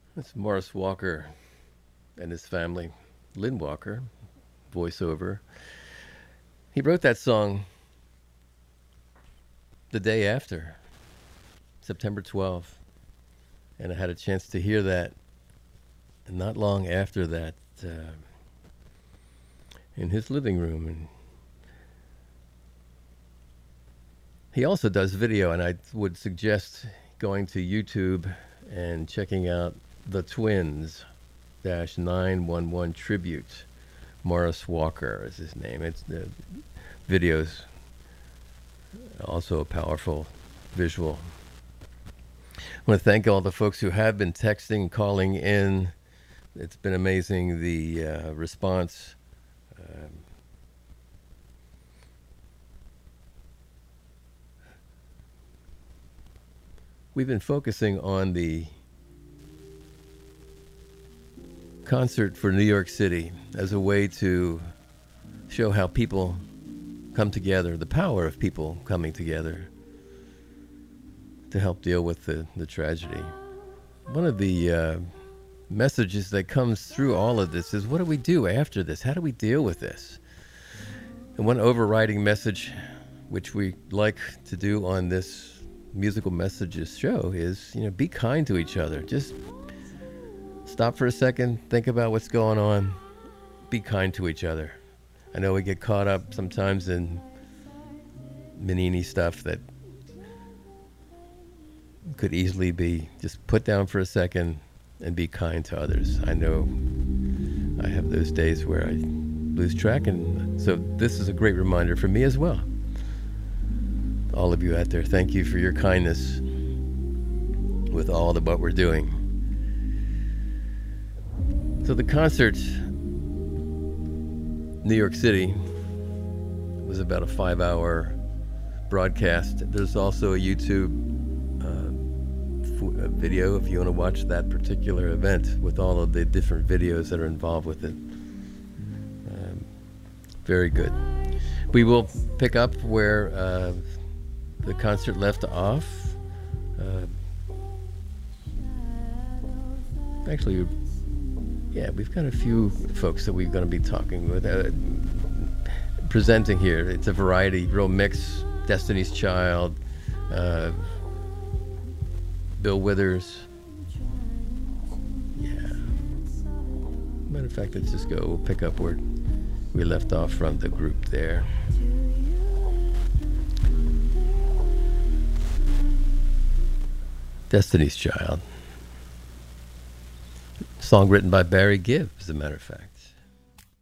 That's Morris Walker and his family. Lynn Walker, voiceover. He wrote that song the day after, September 12th. And I had a chance to hear that not long after that in his living room. And he also does video, and I would suggest going to YouTube and checking out the Twins 911 Tribute. Morris Walker is his name. It's the videos, also a powerful visual. I want to thank all the folks who have been texting, calling in. It's been amazing, the response. We've been focusing on the concert for New York City as a way to show how people come together, the power of people coming together to help deal with the tragedy. One of the messages that comes through all of this is, what do we do after this? How do we deal with this? And one overriding message, which we like to do on this Musical Messages show, is, be kind to each other. Just stop for a second, think about what's going on, be kind to each other. I know we get caught up sometimes in Menini stuff that could easily be just put down for a second and be kind to others. I know I have those days where I lose track, and so this is a great reminder for me as well. All of you out there, thank you for your kindness with all of what we're doing. So the concert, New York City, was about a 5-hour broadcast. There's also a YouTube video if you want to watch that particular event with all of the different videos that are involved with it. Very good. We will pick up where the concert left off. Actually, yeah, we've got a few folks that we're going to be talking with, presenting here. It's a variety, real mix. Destiny's Child, Bill Withers. Yeah. Matter of fact, let's just go. We'll pick up where we left off from the group there. Destiny's Child. Song written by Barry Gibb, as a matter of fact.